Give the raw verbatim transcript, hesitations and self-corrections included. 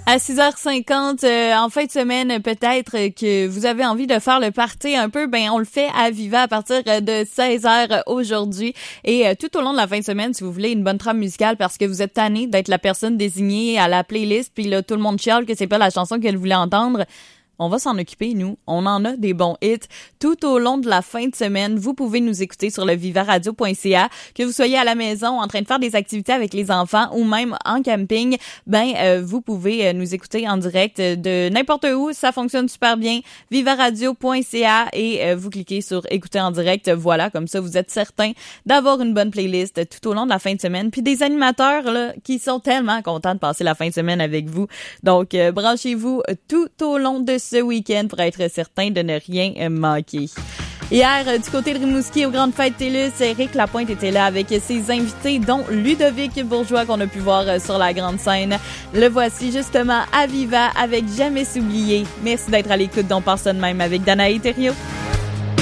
À six heures cinquante, euh, en fin de semaine, peut-être que vous avez envie de faire le party un peu, ben on le fait à Viva à partir de seize heures aujourd'hui. Et euh, tout au long de la fin de semaine, si vous voulez une bonne trame musicale parce que vous êtes tanné d'être la personne désignée à la playlist, puis là, tout le monde chiale que c'est pas la chanson qu'elle voulait entendre, on va s'en occuper, nous. On en a des bons hits tout au long de la fin de semaine. Vous pouvez nous écouter sur le viva radio point c a. Que vous soyez à la maison, en train de faire des activités avec les enfants ou même en camping, ben euh, vous pouvez euh, nous écouter en direct de n'importe où. Ça fonctionne super bien. viva radio point c a et euh, vous cliquez sur écouter en direct. Voilà, comme ça, vous êtes certain d'avoir une bonne playlist tout au long de la fin de semaine. Puis des animateurs là qui sont tellement contents de passer la fin de semaine avec vous. Donc, euh, branchez-vous tout au long de ce week-end pour être certain de ne rien manquer. Hier, du côté de Rimouski, aux Grandes Fêtes TELUS, Éric Lapointe était là avec ses invités, dont Ludovic Bourgeois, qu'on a pu voir sur la grande scène. Le voici justement à Viva avec Jamais s'oublier. Merci d'être à l'écoute d'On pense ça de même avec Danae Thériault.